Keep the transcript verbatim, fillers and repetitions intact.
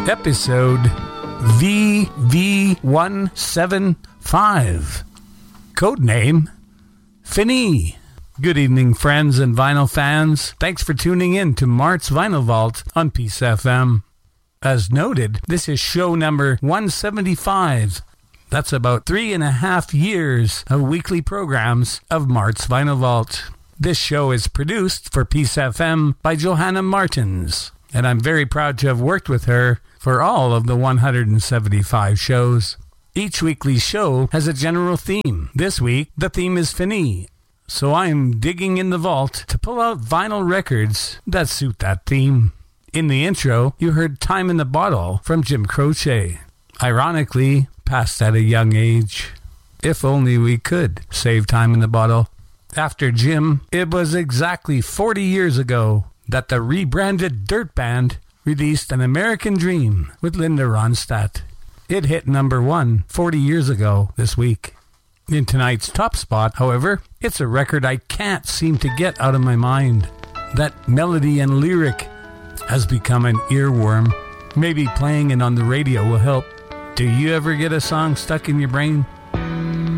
Episode V V one seven five. Codename Finney. Good evening, friends and vinyl fans. Thanks for tuning in to Mart's Vinyl Vault on Peace F M. As noted, this is show number one seventy-five. That's about three and a half years of weekly programs of Mart's Vinyl Vault. This show is produced for Peace F M by Johanna Martins, and I'm very proud to have worked with her for all of the one hundred seventy-five shows. Each weekly show has a general theme. This week, the theme is Finney. So I'm digging in the vault to pull out vinyl records that suit that theme. In the intro, you heard Time in the Bottle from Jim Croce. Ironically, passed at a young age. If only we could save time in the bottle. After Jim, it was exactly forty years ago that the rebranded Dirt Band released An American Dream with Linda Ronstadt. It hit number one forty years ago this week. In tonight's top spot, however, it's a record I can't seem to get out of my mind. That melody and lyric has become an earworm. Maybe playing it on the radio will help. Do you ever get a song stuck in your brain?